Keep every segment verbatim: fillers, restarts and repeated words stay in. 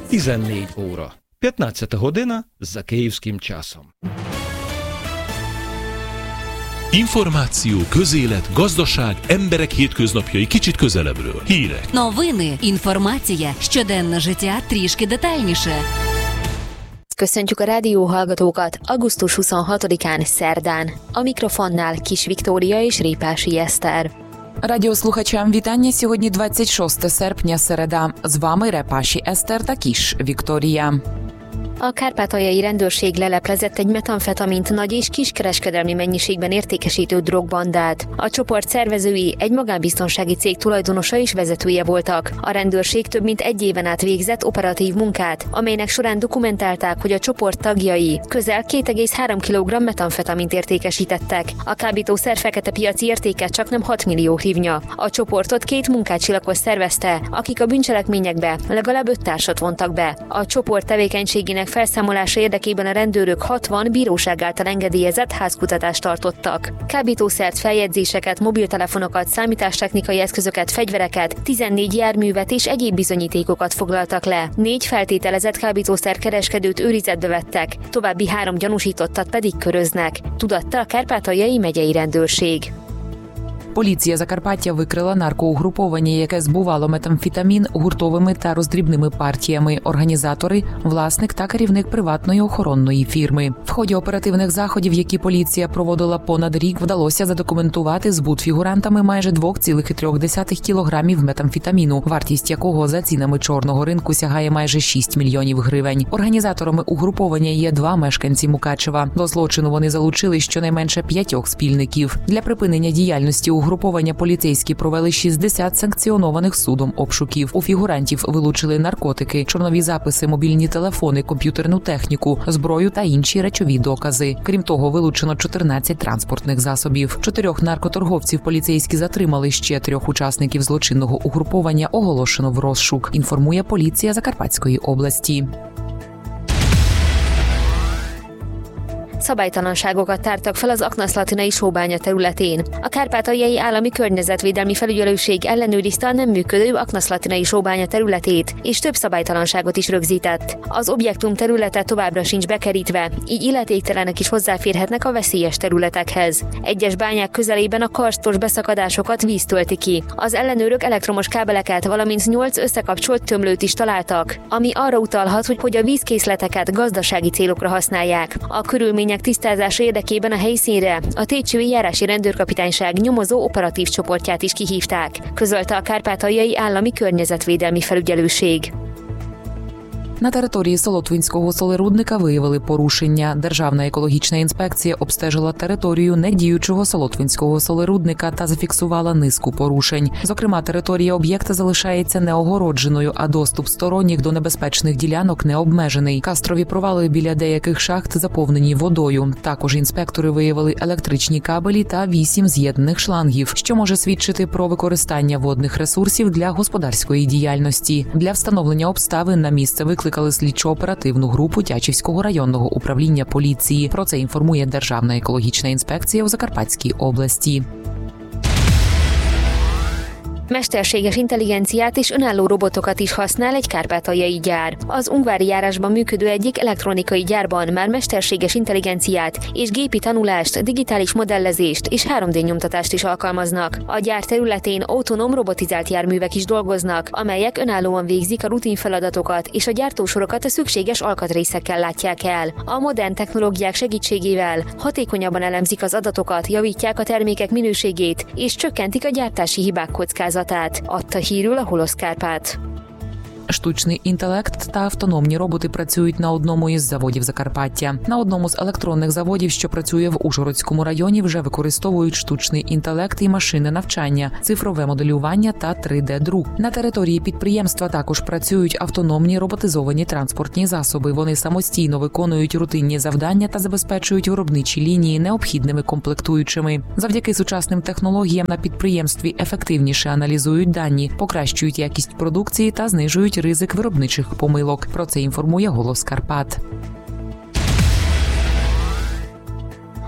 тижнець óra. п'ятнадцята година за київським часом. Információ, közélet, gazdaság, emberek hétköznapjai kicsit közelebbről. Hírek. Новини, інформація, щоденне життя трішки детальніше. Köszöntjük a rádióhallgatókat augusztus huszonhatodikán szerdán. A mikrofonnál Kis Viktória és Répási Eszter. Радіослухачам вітання. Сьогодні двадцять шостого серпня, середа. З вами Репаші Eszter та Kis Viktória. A kárpátaljai rendőrség leleplezett egy metamfetamint nagy és kiskereskedelmi mennyiségben értékesítő drogbandát. A csoport szervezői egy magánbiztonsági cég tulajdonosa és vezetője voltak. A rendőrség több mint egy éven át végzett operatív munkát, amelynek során dokumentálták, hogy a csoport tagjai közel két egész három kilogramm metamfetamint értékesítettek. A kábítószer fekete piaci értéke csaknem hat millió hrivnya. A csoportot két munkácsilagos szervezte, akik a bűncselekményekbe legalább öt társat vontak be. A csoport tevékenységének felszámolása érdekében a rendőrök hatvan bíróság által engedélyezett házkutatást tartottak. Kábítószert, feljegyzéseket, mobiltelefonokat, számítástechnikai eszközöket, fegyvereket, tizennégy járművet és egyéb bizonyítékokat foglaltak le. Négy feltételezett kábítószer kereskedőt őrizetbe vettek, további három gyanúsítottat pedig köröznek, tudatta a Kárpátaljai megyei rendőrség. Поліція Закарпаття викрила наркоугруповання, яке збувало метамфетамін гуртовими та роздрібними партіями. Організатори – власник та керівник приватної охоронної фірми. В ході оперативних заходів, які поліція проводила понад рік, вдалося задокументувати збут фігурантами майже два цілих три десятих кілограмів метамфетаміну, вартість якого за цінами чорного ринку сягає майже шість мільйонів гривень. Організаторами угруповання є два мешканці Мукачева. До злочину вони залучили щонайменше п'ятьох спільників. Для припинення діяльності угруповання Угруповання поліцейські провели шістдесят санкціонованих судом обшуків. У фігурантів вилучили наркотики, чорнові записи, мобільні телефони, комп'ютерну техніку, зброю та інші речові докази. Крім того, вилучено чотирнадцять транспортних засобів. Чотирьох наркоторговців поліцейські затримали, ще трьох учасників злочинного угруповання оголошено в розшук, інформує поліція Закарпатської області. Szabálytalanságokat tártak fel az Aknaszlatinai sóbánya területén. A Kárpátaljai Állami Környezetvédelmi Felügyelőség ellenőrizte a nem működő Aknaszlatinai sóbánya területét, és több szabálytalanságot is rögzített. Az objektum területe továbbra sincs bekerítve, így illetéktelenek is hozzáférhetnek a veszélyes területekhez. Egyes bányák közelében a karstos beszakadásokat víz tölti ki. Az ellenőrök elektromos kábeleket, valamint nyolc összekapcsolt tömlőt is találtak, ami arra utalhat, hogy a vízkészleteket gazdasági célokra használják. A körülmények tisztázása érdekében a helyszínre a Técsői járási rendőrkapitányság nyomozó operatív csoportját is kihívták, közölte a Kárpátaljai Állami Környezetvédelmi Felügyelőség. На території Солотвинського солерудника виявили порушення. Державна екологічна інспекція обстежила територію недіючого Солотвинського солерудника та зафіксувала низку порушень. Зокрема, територія об'єкта залишається неогородженою, а доступ сторонніх до небезпечних ділянок не обмежений. Кастрові провали біля деяких шахт заповнені водою. Також інспектори виявили електричні кабелі та вісім з'єднаних шлангів, що може свідчити про використання водних ресурсів для господарської діяльності. Для встановлення обставин на місце викликали Викликали слідчо-оперативну групу Тячівського районного управління поліції. Про це інформує Державна екологічна інспекція у Закарпатській області. Mesterséges intelligenciát és önálló robotokat is használ egy kárpátaljai gyár. Az ungvári járásban működő egyik elektronikai gyárban már mesterséges intelligenciát és gépi tanulást, digitális modellezést és három dé nyomtatást is alkalmaznak. A gyár területén autonóm robotizált járművek is dolgoznak, amelyek önállóan végzik a rutin feladatokat, és a gyártósorokat a szükséges alkatrészekkel látják el. A modern technológiák segítségével hatékonyabban elemzik az adatokat, javítják a termékek minőségét és csökkentik a gyártási hibák kockázatát. Adta hírül a Holosz Kárpát. Штучний інтелект та автономні роботи працюють на одному із заводів Закарпаття. На одному з електронних заводів, що працює в Ужгородському районі, вже використовують штучний інтелект і машини навчання, цифрове моделювання та три де-друк. На території підприємства також працюють автономні роботизовані транспортні засоби. Вони самостійно виконують рутинні завдання та забезпечують виробничі лінії необхідними комплектуючими. Завдяки сучасним технологіям на підприємстві ефективніше аналізують дані, покращують якість продукції та знижують ризик виробничих помилок. Про це інформує «Голос Карпат».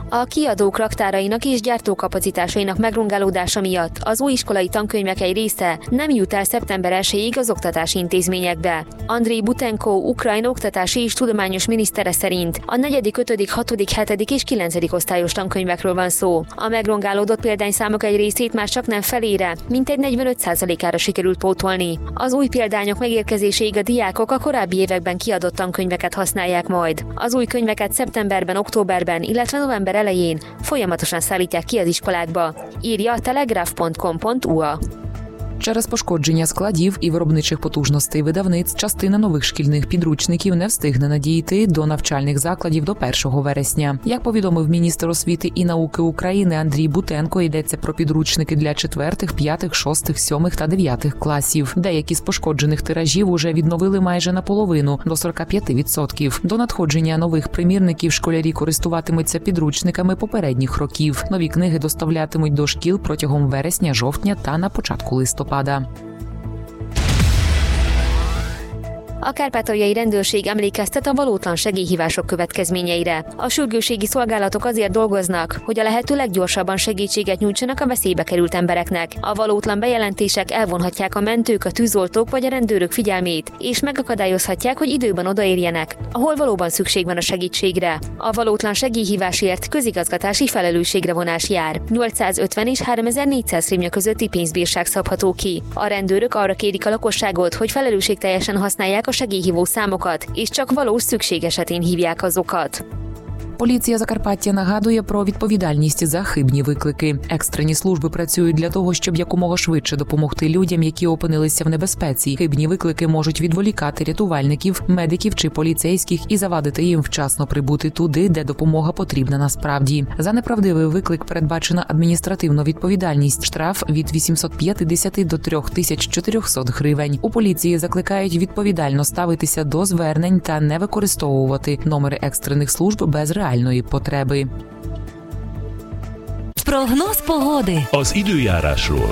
A kiadók raktárainak és gyártókapacitásainak megrongálódása miatt az új iskolai tankönyvek egy része nem jut el szeptember elsejéig az oktatási intézményekbe. Andrej Butenko, Ukrajna oktatási és tudományos minisztere szerint a negyedik, ötödik, hatodik, hetedik és kilencedik osztályos tankönyvekről van szó. A megrongálódott példányszámok egy részét már csak nem felére, mintegy negyvenöt százalékára sikerült pótolni. Az új példányok megérkezéséig a diákok a korábbi években kiadott tankönyveket használják majd. Az új könyveket szeptemberben, októberben, illetve november elején folyamatosan szállítják ki az iskolákba, írja a telegraf pont com pont u a. Через пошкодження складів і виробничих потужностей видавниць частина нових шкільних підручників не встигне надійти до навчальних закладів до першого вересня. Як повідомив міністр освіти і науки України Андрій Бутенко, йдеться про підручники для четвертих, п'ятих, шостих, сьомих та дев'ятих класів. Деякі з пошкоджених тиражів уже відновили майже наполовину, до сорок п'ять відсотків. До надходження нових примірників школярі користуватимуться підручниками попередніх років. Нові книги доставлятимуть до шкіл протягом вересня-жовтня та на початку листопада. A kárpátaljai rendőrség emlékeztet a valótlan segélyhívások következményeire. A sürgősségi szolgálatok azért dolgoznak, hogy a lehető leggyorsabban segítséget nyújtsanak a veszélybe került embereknek. A valótlan bejelentések elvonhatják a mentők, a tűzoltók vagy a rendőrök figyelmét, és megakadályozhatják, hogy időben odaérjenek, ahol valóban szükség van a segítségre. A valótlan segélyhívásért közigazgatási felelősségre vonás jár. nyolcszázötven és háromezer-négyszáz hryvnia közötti pénzbírság szabható ki. A rendőrök arra kérik a lakosságot, hogy felelősségteljesen használják a segélyhívó számokat, és csak valós szükség esetén hívják azokat. Поліція Закарпаття нагадує про відповідальність за хибні виклики. Екстрені служби працюють для того, щоб якомога швидше допомогти людям, які опинилися в небезпеці. Хибні виклики можуть відволікати рятувальників, медиків чи поліцейських і завадити їм вчасно прибути туди, де допомога потрібна насправді. За неправдивий виклик передбачена адміністративна відповідальність, штраф від вісімсот п'ятдесят до три тисячі чотириста гривень. У поліції закликають відповідально ставитися до звернень та не використовувати номери екстрених служб без реальності. Потреби. Прогноз pogody. Az időjárásról.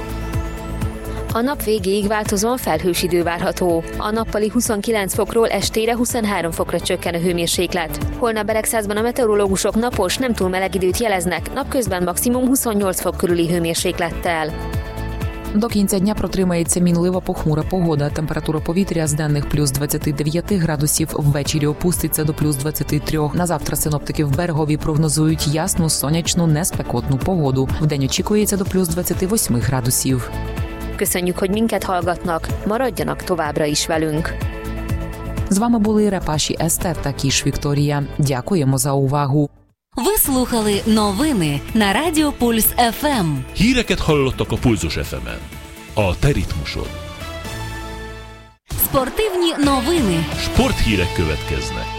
A nap végéig változóan felhős idő várható. A nappali huszonkilenc fokról estére huszonhárom fokra csökken a hőmérséklet. Holnap Beregszázban a meteorológusok napos, nem túl meleg időt jeleznek, napközben maximum huszonnyolc fok körüli hőmérséklettel. До кінця дня протримається мінлива похмура погода. Температура повітря з денних плюс двадцять дев'ять градусів, ввечері опуститься до плюс двадцять три. На завтра синоптики в Берегові прогнозують ясну, сонячну, неспекотну погоду. Вдень очікується до плюс двадцять вісім градусів. Köszönjük, hogy minket hallgatnak, maradjanak továbbra is velünk. З вами були Репаші Естер та Кіш Вікторія. Дякуємо за увагу. Ви слухали новини на Радіо Пульс еф ем. Híreket hallottak a Pulzus еф емен. A te ritmusod. Спортивні новини. Sporthírek következnek.